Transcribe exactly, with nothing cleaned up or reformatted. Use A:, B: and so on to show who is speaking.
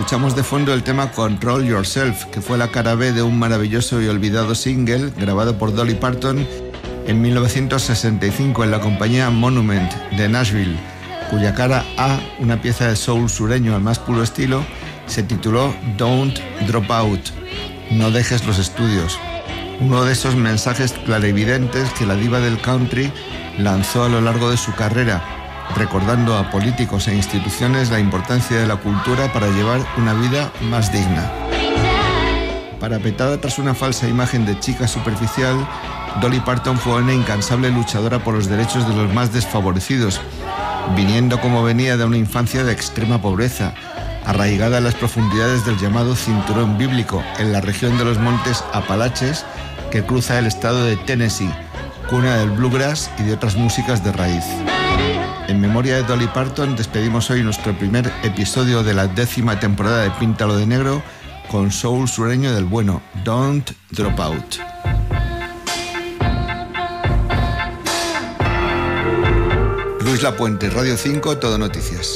A: Escuchamos de fondo el tema Control Yourself, que fue la cara B de un maravilloso y olvidado single grabado por Dolly Parton en mil novecientos sesenta y cinco en la compañía Monument de Nashville, cuya cara A, una pieza de soul sureño al más puro estilo, se tituló Don't Drop Out, no dejes los estudios. Uno de esos mensajes clarividentes que la diva del country lanzó a lo largo de su carrera, recordando a políticos e instituciones la importancia de la cultura para llevar una vida más digna. Parapetada tras una falsa imagen de chica superficial, Dolly Parton fue una incansable luchadora por los derechos de los más desfavorecidos, viniendo como venía de una infancia de extrema pobreza, arraigada en las profundidades del llamado cinturón bíblico, en la región de los montes Apalaches, que cruza el estado de Tennessee, cuna del bluegrass y de otras músicas de raíz. En memoria de Dolly Parton despedimos hoy nuestro primer episodio de la décima temporada de Píntalo de Negro con soul sureño del bueno, Don't Drop Out. Luis Lapuente, Radio cinco, Todo Noticias.